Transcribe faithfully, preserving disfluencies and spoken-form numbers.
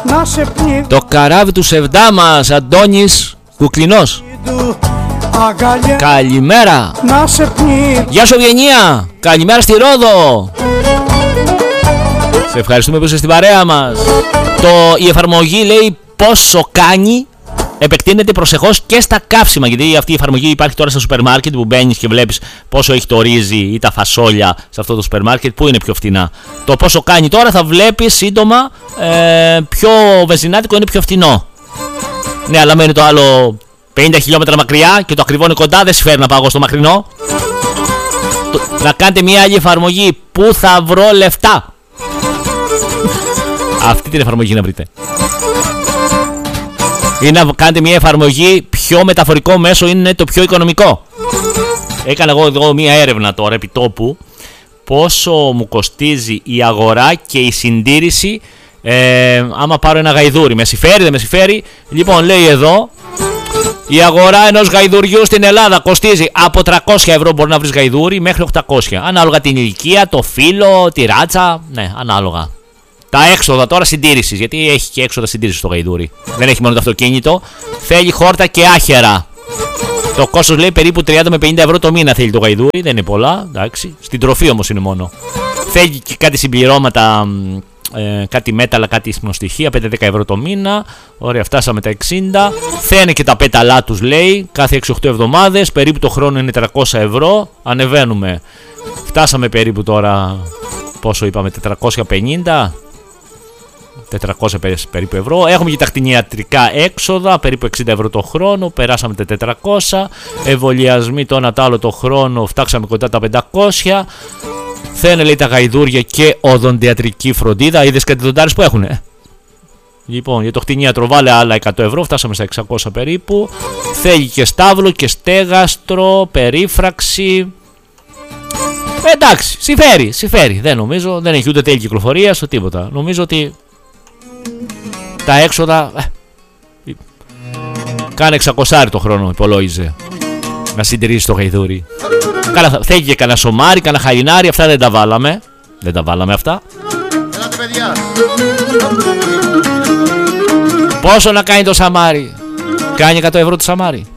Το καράβι του Σεβδά μας, Αντώνης Κουκλινός. Καλημέρα. Γεια σου Ευγενία. Καλημέρα στη Ρόδο. Σε ευχαριστούμε που είσαι στην παρέα μας. Το, η εφαρμογή λέει πόσο κάνει. Επεκτείνεται προσεχώς και στα καύσιμα, γιατί αυτή η εφαρμογή υπάρχει τώρα στα σούπερ μάρκετ που μπαίνεις και βλέπεις πόσο έχει το ρύζι ή τα φασόλια σε αυτό το σούπερ μάρκετ, που είναι πιο φτηνά. Το πόσο κάνει τώρα θα βλέπεις σύντομα ε, ποιο βενζινάτικο είναι πιο φτηνό. Ναι, αλλά μένει το άλλο πενήντα χιλιόμετρα μακριά και το ακριβό είναι κοντά, δεν συμφέρει να πάω στο μακρινό. Το, να κάνετε μια άλλη εφαρμογή που θα βρω λεφτά. Αυτή την εφαρμογή να βρείτε. Ή να κάνετε μια εφαρμογή ποιο μεταφορικό μέσο είναι το πιο οικονομικό. Έκανα εγώ εδώ μια έρευνα τώρα επί τόπου πόσο μου κοστίζει η αγορά και η συντήρηση ε, άμα πάρω ένα γαϊδούρι. Με συμφέρει, δεν με συμφέρει. Λοιπόν, λέει εδώ, η αγορά ενός γαϊδουριού στην Ελλάδα κοστίζει από τριακόσια ευρώ μπορεί να βρεις γαϊδούρι μέχρι οκτακόσια. Ανάλογα την ηλικία, το φύλλο, τη ράτσα. Ναι, ανάλογα. Τα έξοδα τώρα συντήρησης, γιατί έχει και έξοδα συντήρησης στο γαϊδούρι. Δεν έχει μόνο το αυτοκίνητο. Θέλει χόρτα και άχερα. Το κόστος λέει περίπου τριάντα με πενήντα ευρώ το μήνα θέλει το γαϊδούρι. Δεν είναι πολλά, εντάξει. Στην τροφή όμως είναι μόνο. Θέλει και κάτι συμπληρώματα, ε, κάτι μέταλλα, κάτι συμπνοστοιχεία, πέντε με δέκα ευρώ το μήνα. Ωραία, φτάσαμε τα εξήντα. Θένε και τα πέταλά τους λέει, κάθε έξι οχτώ εβδομάδες. Περίπου το χρόνο είναι τριακόσια ευρώ. Ανεβαίνουμε. Φτάσαμε περίπου τώρα, πόσο είπαμε, τετρακόσια πενήντα. τετρακόσια περίπου ευρώ. Έχουμε και τα κτηνιατρικά έξοδα, περίπου εξήντα ευρώ το χρόνο. Περάσαμε τα τετρακόσια. Εμβολιασμοί το ένα το άλλο το χρόνο, φτάξαμε κοντά τα πεντακόσια. Θένε λέει τα γαϊδούρια και οδοντιατρική φροντίδα. Είδες κάτι δοντάρες που έχουνε. Λοιπόν, για το κτηνίατρο βάλε άλλα εκατό ευρώ, φτάσαμε στα εξακόσια περίπου. Θέλει και στάβλο και στέγαστρο, περίφραξη. Εντάξει, συμφέρει, συμφέρει. Δεν νομίζω, δεν έχει ούτε τέλη κυκλοφορίας ούτε τίποτα. Νομίζω ότι τα έξοδα ε, κάνε εξακόσια το χρόνο υπολόγιζε να συντηρήσει το γαϊδούρι. Κάνα, θέλει και κανένα σομάρι, κανένα χαλινάρι. Αυτά δεν τα βάλαμε. Δεν τα βάλαμε αυτά. Ελάτε, παιδιά. Πόσο να κάνει το σαμάρι? Κάνει εκατό ευρώ το σαμάρι.